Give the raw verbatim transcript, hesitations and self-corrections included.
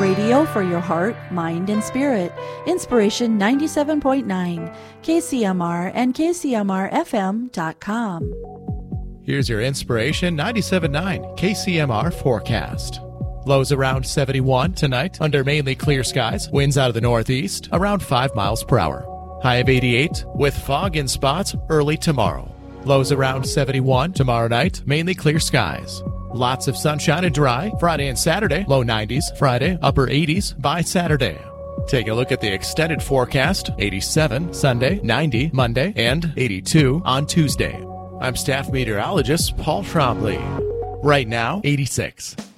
Radio for your heart, mind, and spirit. Inspiration ninety-seven point nine, K C M R and K C M R F M dot com. Here's your Inspiration ninety-seven point nine K C M R forecast. Lows around seventy-one tonight under mainly clear skies. Winds out of the northeast around five miles per hour. High of eighty-eight with fog in spots early tomorrow. Lows around seventy-one tomorrow night, mainly clear skies. Lots of sunshine and dry Friday and Saturday, low nineties. Friday, upper eighties by Saturday. Take a look at the extended forecast, eighty-seven Sunday, ninety Monday, and eighty-two on Tuesday. I'm staff meteorologist Paul Trombley. Right now, eighty-six.